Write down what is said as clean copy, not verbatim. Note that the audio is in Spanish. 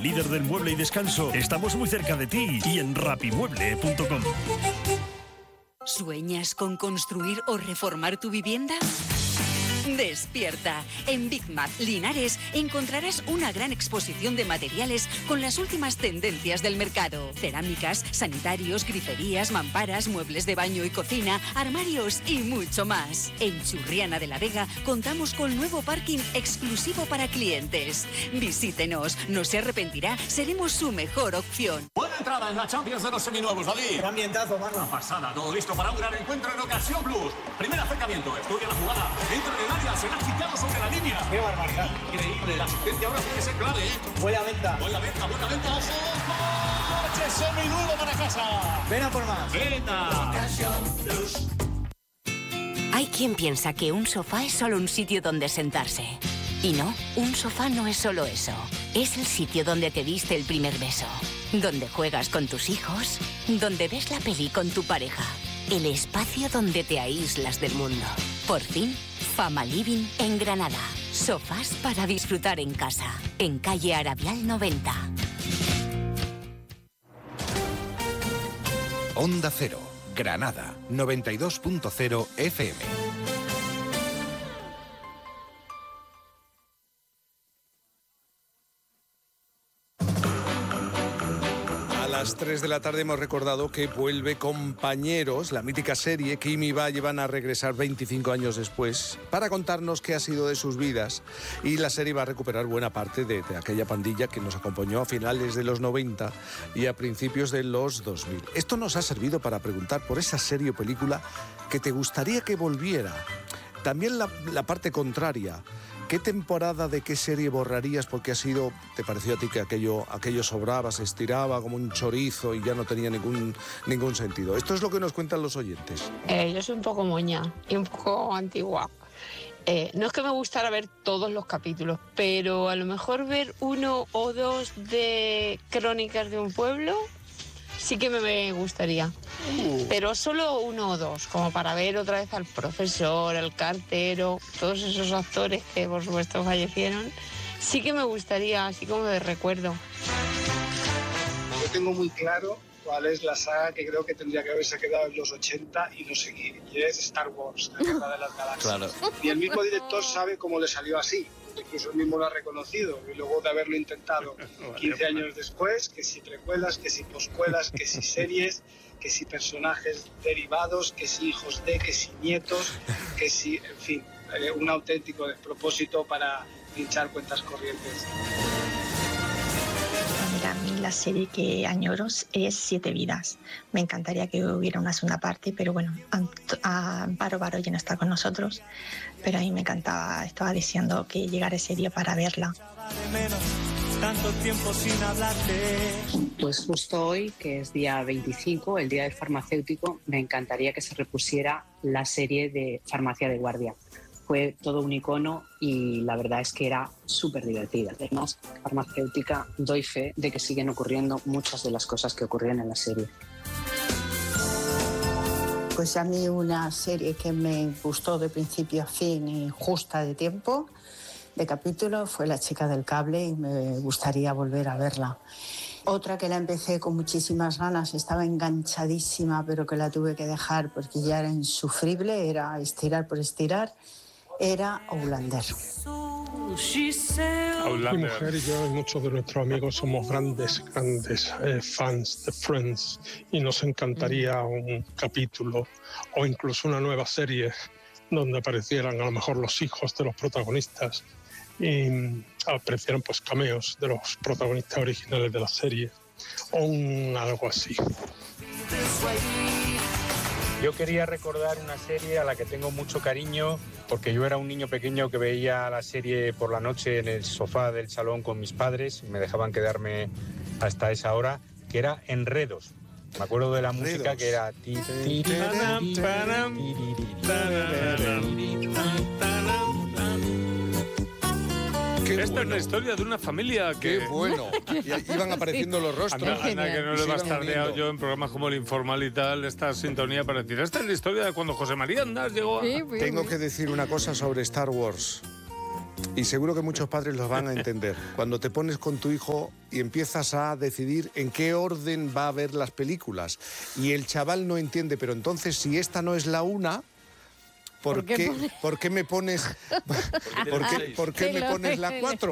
líder del mueble y descanso. Estamos muy cerca de ti y en rapimueble.com. ¿Sueñas con construir o reformar tu vivienda? Despierta. En Big Mac Linares encontrarás una gran exposición de materiales con las últimas tendencias del mercado. Cerámicas, sanitarios, griferías, mamparas, muebles de baño y cocina, armarios y mucho más. En Churriana de la Vega contamos con nuevo parking exclusivo para clientes. Visítenos, no se arrepentirá, seremos su mejor opción. Buena entrada en la Champions de los seminuevos, David. Un ambientazo, mano. Una pasada, todo listo para un gran encuentro en Ocasión Plus. Primer acercamiento, estudia la jugada, entra en el área, se ha quitado sobre la línea. ¡Qué barbaridad! Increíble, la asistencia ahora tiene que ser clave, ¿eh? Buena venta. Buena venta, ojo. ¡Coche seminuevo para casa! Ven a por más. ¡Venga! Hay quien piensa que un sofá es solo un sitio donde sentarse. Y no, un sofá no es solo eso. Es el sitio donde te diste el primer beso, donde juegas con tus hijos, donde ves la peli con tu pareja. El espacio donde te aíslas del mundo. Por fin, Fama Living en Granada. Sofás para disfrutar en casa. En calle Arabial 90. Onda Cero, Granada, 92.0 FM. A las 3 de la tarde hemos recordado que vuelve Compañeros, la mítica serie que Kim y Valle van a regresar 25 años después para contarnos qué ha sido de sus vidas, y la serie va a recuperar buena parte de aquella pandilla que nos acompañó a finales de los 90 y a principios de los 2000. Esto nos ha servido para preguntar por esa serie o película que te gustaría que volviera. También la parte contraria. ¿Qué temporada de qué serie borrarías porque te pareció a ti que aquello sobraba, se estiraba como un chorizo y ya no tenía ningún sentido? Esto es lo que nos cuentan los oyentes. Yo soy un poco moña y un poco antigua. No es que me gustara ver todos los capítulos, pero a lo mejor ver 1 o 2 de Crónicas de un pueblo sí que me gustaría. Pero solo 1 o 2, como para ver otra vez al profesor, al cartero, todos esos actores que por supuesto fallecieron. Sí que me gustaría, así como de recuerdo. Yo tengo muy claro cuál es la saga que creo que tendría que haberse quedado en los 80 y no seguir, y es Star Wars, la Guerra de las Galaxias. Claro. Y el mismo director sabe cómo le salió así. Incluso él mismo lo ha reconocido, y luego de haberlo intentado 15 años después, que si precuelas, que si poscuelas, que si series, que si personajes derivados, que si hijos de, que si nietos, que si, en fin, un auténtico despropósito para pinchar cuentas corrientes. Mira, a mí la serie que añoro es 7 vidas. Me encantaría que hubiera una segunda parte, pero bueno, Amparo Baró ya no está con nosotros, pero a mí me encantaba, estaba deseando que llegara ese día para verla. Tanto tiempo sin hablarte. Pues justo hoy, que es día 25, el Día del Farmacéutico, me encantaría que se repusiera la serie de Farmacia de Guardia. Fue todo un icono y la verdad es que era súper divertida. Además, farmacéutica, doy fe de que siguen ocurriendo muchas de las cosas que ocurrían en la serie. Pues a mí una serie que me gustó de principio a fin y justa de tiempo, de capítulo, fue La chica del cable, y me gustaría volver a verla. Otra que la empecé con muchísimas ganas, estaba enganchadísima, pero que la tuve que dejar porque ya era insufrible, era estirar por estirar, era Outlander. Mi mujer y yo y muchos de nuestros amigos somos grandes fans de Friends, y nos encantaría un capítulo o incluso una nueva serie donde aparecieran a lo mejor los hijos de los protagonistas y aparecieran pues cameos de los protagonistas originales de la serie o algo así. Yo quería recordar una serie a la que tengo mucho cariño, porque yo era un niño pequeño que veía la serie por la noche en el sofá del salón con mis padres, me dejaban quedarme hasta esa hora, que era Enredos. Me acuerdo de la música que era... Esta es la historia de una familia que... ¡Qué bueno! Y iban apareciendo los rostros. Anda, que no le he bastardeado yo en programas como El Informal y tal, esta sintonía para decir, esta es la historia de cuando José María Andás llegó a... Tengo que decir una cosa sobre Star Wars. Y seguro que muchos padres los van a entender. Cuando te pones con tu hijo y empiezas a decidir en qué orden va a ver las películas y el chaval no entiende, pero entonces si esta no es la 1... ¿Por qué me pones la 4?